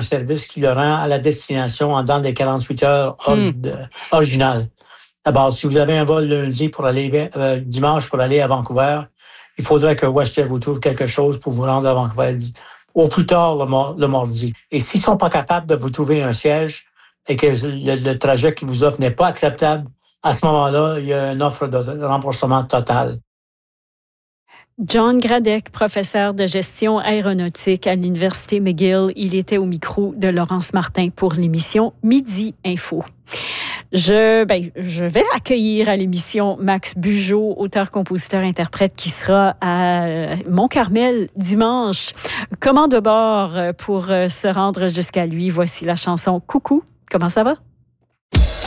service qui le rend à la destination en dedans des 48 heures originales. D'abord, si vous avez un vol lundi pour aller dimanche pour aller à Vancouver, il faudrait que WestJet vous trouve quelque chose pour vous rendre à Vancouver au plus tard le mardi. Et s'ils sont pas capables de vous trouver un siège et que le trajet qu'ils vous offrent n'est pas acceptable, à ce moment-là, il y a une offre de remboursement total. John Gradec, professeur de gestion aéronautique à l'Université McGill. Il était au micro de Laurence Martin pour l'émission Midi Info. Je vais accueillir à l'émission Max Bugeaud, auteur, compositeur, interprète, qui sera à Mont-Carmel dimanche. Comment de bord pour se rendre jusqu'à lui? Voici la chanson Coucou. Comment ça va?